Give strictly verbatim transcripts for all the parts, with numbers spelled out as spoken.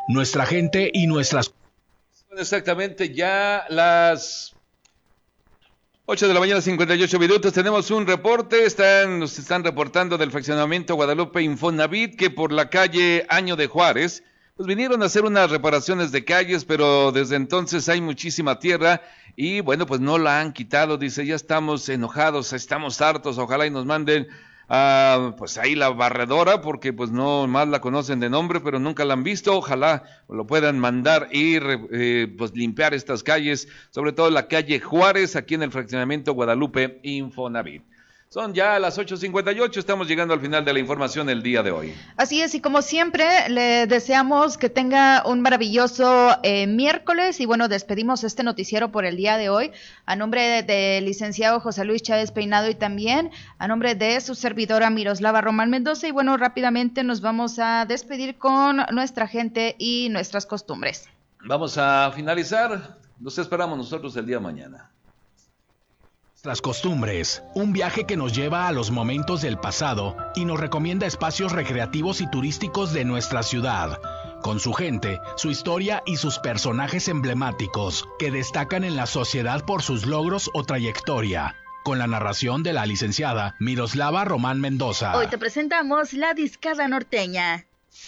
nuestra gente y nuestras... Exactamente, ya las ocho de la mañana, cincuenta y ocho minutos, tenemos un reporte, están, nos están reportando del fraccionamiento Guadalupe Infonavit, que por la calle Año de Juárez, pues vinieron a hacer unas reparaciones de calles, pero desde entonces hay muchísima tierra, y bueno, pues no la han quitado, dice, ya estamos enojados, estamos hartos, ojalá y nos manden Ah, pues ahí la barredora, porque pues no más la conocen de nombre, pero nunca la han visto, ojalá lo puedan mandar y eh, pues limpiar estas calles, sobre todo la calle Juárez, aquí en el fraccionamiento Guadalupe Infonavit. Son ya las ocho cincuenta y ocho, estamos llegando al final de la información el día de hoy. Así es, y como siempre, le deseamos que tenga un maravilloso eh, miércoles, y bueno, despedimos este noticiero por el día de hoy, a nombre del de licenciado José Luis Chávez Peinado y también a nombre de su servidora Miroslava Román Mendoza, y bueno, rápidamente nos vamos a despedir con nuestra gente y nuestras costumbres. Vamos a finalizar, los esperamos nosotros el día de mañana. Nuestras costumbres, un viaje que nos lleva a los momentos del pasado y nos recomienda espacios recreativos y turísticos de nuestra ciudad, con su gente, su historia y sus personajes emblemáticos que destacan en la sociedad por sus logros o trayectoria, con la narración de la licenciada Miroslava Román Mendoza. Hoy te presentamos la Discada Norteña.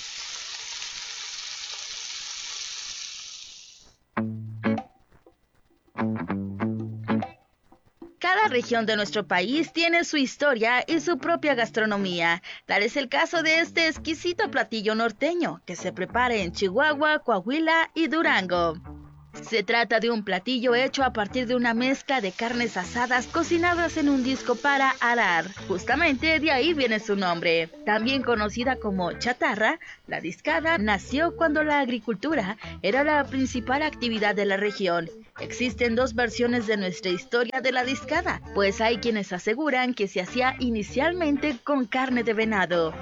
Cada región de nuestro país tiene su historia y su propia gastronomía. Tal es el caso de este exquisito platillo norteño, que se prepara en Chihuahua, Coahuila y Durango. Se trata de un platillo hecho a partir de una mezcla de carnes asadas cocinadas en un disco para arar. Justamente de ahí viene su nombre. También conocida como chatarra, la discada nació cuando la agricultura era la principal actividad de la región. Existen dos versiones de nuestra historia de la discada, pues hay quienes aseguran que se hacía inicialmente con carne de venado.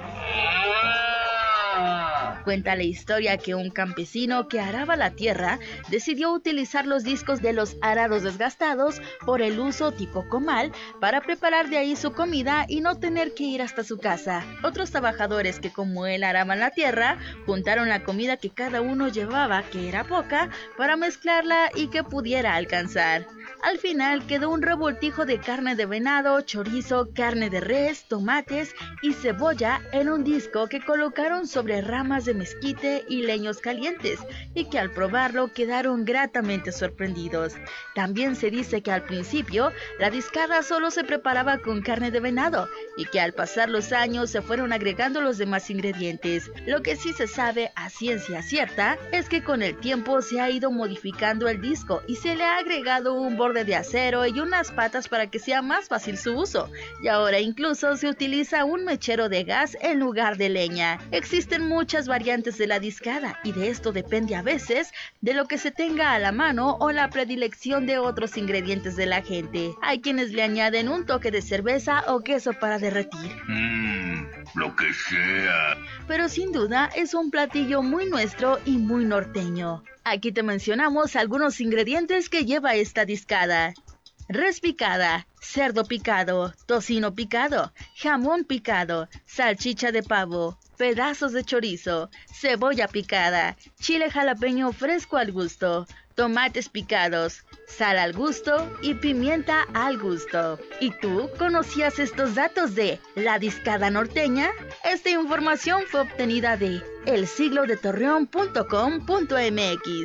Cuenta la historia que un campesino que araba la tierra decidió utilizar los discos de los arados desgastados por el uso tipo comal para preparar de ahí su comida y no tener que ir hasta su casa. Otros trabajadores que como él araban la tierra juntaron la comida que cada uno llevaba, que era poca, para mezclarla y que pudiera alcanzar. Al final quedó un revoltijo de carne de venado, chorizo, carne de res, tomates y cebolla en un disco que colocaron sobre ramas de mezquite y leños calientes, y que al probarlo quedaron gratamente sorprendidos. También se dice que al principio la discada solo se preparaba con carne de venado y que al pasar los años se fueron agregando los demás ingredientes. Lo que sí se sabe a ciencia cierta es que con el tiempo se ha ido modificando el disco y se le ha agregado un borde de acero y unas patas para que sea más fácil su uso, y ahora incluso se utiliza un mechero de gas en lugar de leña. Existen muchas variantes de la discada y de esto depende a veces de lo que se tenga a la mano o la predilección de otros ingredientes de la gente. Hay quienes le añaden un toque de cerveza o queso para derretir. Mmm, lo que sea. Pero sin duda es un platillo muy nuestro y muy norteño. Aquí te mencionamos algunos ingredientes que lleva esta discada. Res picada, cerdo picado, tocino picado, jamón picado, salchicha de pavo, pedazos de chorizo, cebolla picada, chile jalapeño fresco al gusto, tomates picados, sal al gusto y pimienta al gusto. ¿Y tú conocías estos datos de la discada norteña? Esta información fue obtenida de el siglo de torreón punto com punto m x.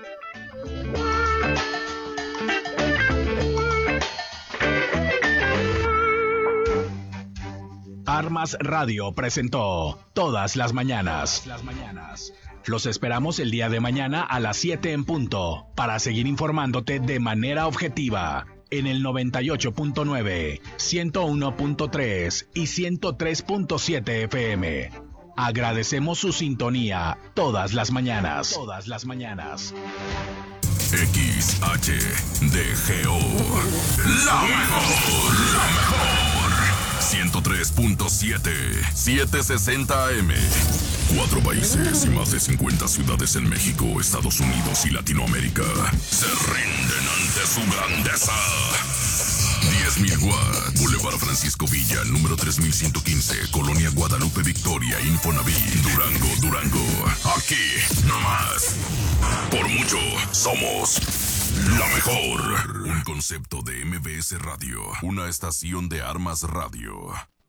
Armas Radio presentó Todas las Mañanas. Los esperamos el día de mañana a las siete en punto para seguir informándote de manera objetiva en el noventa y ocho punto nueve, ciento uno punto tres y ciento tres punto siete F M. Agradecemos su sintonía todas las mañanas. Todas las mañanas. X H D G O, la mejor, la mejor. ciento tres punto siete, setecientos sesenta A M. Cuatro países y más de cincuenta ciudades en México, Estados Unidos y Latinoamérica se rinden ante su grandeza. diez mil watts, Boulevard Francisco Villa, número tres mil ciento quince, Colonia Guadalupe Victoria, Infonavit, Durango, Durango. Aquí, nomás. Por mucho, somos la mejor. Un concepto de M B S Radio. Una estación de Armas Radio.